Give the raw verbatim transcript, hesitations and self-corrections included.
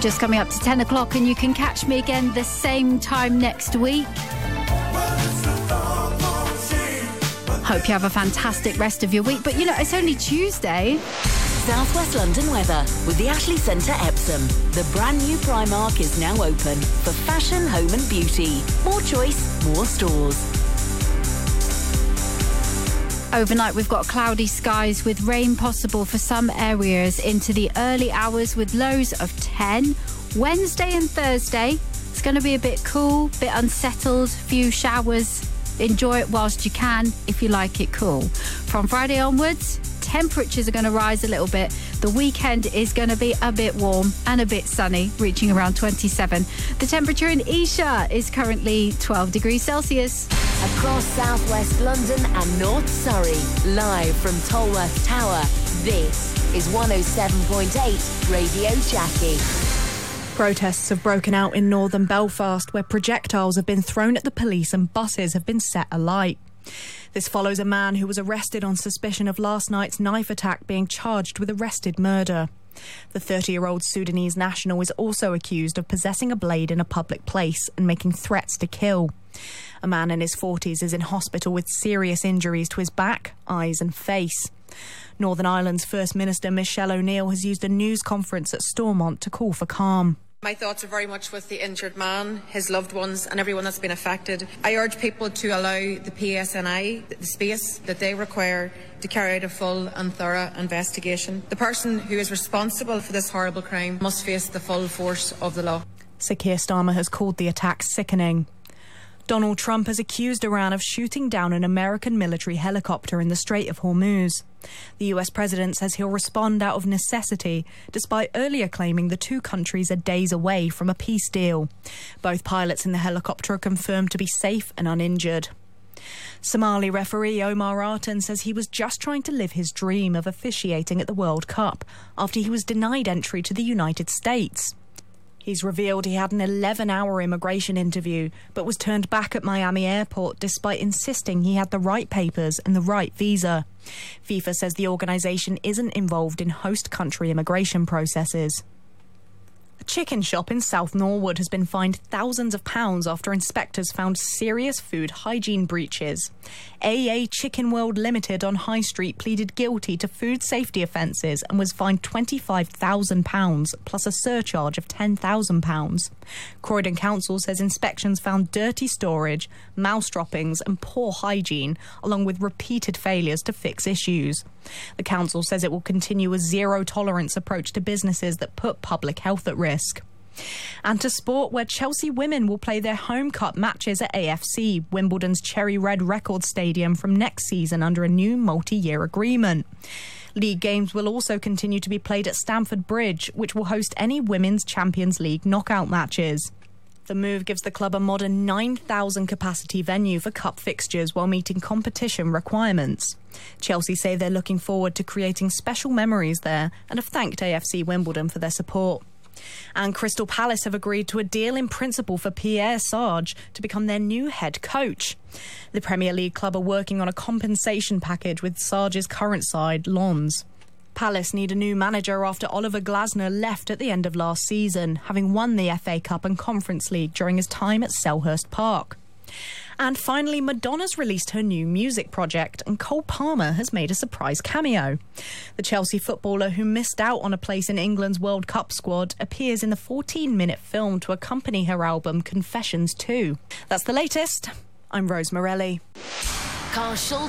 Just coming up to ten o'clock, and you can catch me again the same time next week. Hope you have a fantastic rest of your week. But, you know, it's only Tuesday. South West London weather with the Ashley Centre Epsom. The brand new Primark is now open for fashion, home and beauty. More choice, more stores. Overnight, we've got cloudy skies with rain possible for some areas into the early hours with lows of ten. Wednesday and Thursday, it's going to be a bit cool, bit unsettled, few showers. Enjoy it whilst you can if you like it cool. From Friday onwards, temperatures are going to rise a little bit. The weekend is going to be a bit warm and a bit sunny, reaching around twenty-seven. The temperature in Esher is currently twelve degrees Celsius. Across southwest London and North Surrey, live from Tolworth Tower, this is one oh seven point eight Radio Jackie. Protests have broken out in northern Belfast, where projectiles have been thrown at the police and buses have been set alight. This follows a man who was arrested on suspicion of last night's knife attack being charged with arrested murder. The thirty-year-old Sudanese national is also accused of possessing a blade in a public place and making threats to kill. A man in his forties is in hospital with serious injuries to his back, eyes and face. Northern Ireland's First Minister Michelle O'Neill has used a news conference at Stormont to call for calm. My thoughts are very much with the injured man, his loved ones and everyone that's been affected. I urge people to allow the P S N I the space that they require to carry out a full and thorough investigation. The person who is responsible for this horrible crime must face the full force of the law. Sir Keir Starmer has called the attack sickening. Donald Trump has accused Iran of shooting down an American military helicopter in the Strait of Hormuz. The U S president says he'll respond out of necessity, despite earlier claiming the two countries are days away from a peace deal. Both pilots in the helicopter are confirmed to be safe and uninjured. Somali referee Omar Artan says he was just trying to live his dream of officiating at the World Cup after he was denied entry to the United States. He's revealed he had an eleven-hour immigration interview, but was turned back at Miami airport despite insisting he had the right papers and the right visa. FIFA says the organisation isn't involved in host country immigration processes. A chicken shop in South Norwood has been fined thousands of pounds after inspectors found serious food hygiene breaches. A A Chicken World Limited on High Street pleaded guilty to food safety offences and was fined twenty-five thousand pounds plus a surcharge of ten thousand pounds. Croydon Council says inspections found dirty storage, mouse droppings and poor hygiene, along with repeated failures to fix issues. The council says it will continue a zero-tolerance approach to businesses that put public health at risk. And to sport, where Chelsea women will play their home cup matches at A F C, Wimbledon's Cherry Red Records Stadium, from next season under a new multi-year agreement. League games will also continue to be played at Stamford Bridge, which will host any Women's Champions League knockout matches. The move gives the club a modern nine thousand capacity venue for cup fixtures while meeting competition requirements. Chelsea say they're looking forward to creating special memories there and have thanked A F C Wimbledon for their support. And Crystal Palace have agreed to a deal in principle for Pierre Sarge to become their new head coach. The Premier League club are working on a compensation package with Sarge's current side, Lens. Palace need a new manager after Oliver Glasner left at the end of last season, having won the F A Cup and Conference League during his time at Selhurst Park. And finally, Madonna's released her new music project and Cole Palmer has made a surprise cameo. The Chelsea footballer, who missed out on a place in England's World Cup squad, appears in the fourteen-minute film to accompany her album Confessions two. That's the latest. I'm Rose Morelli. Carshall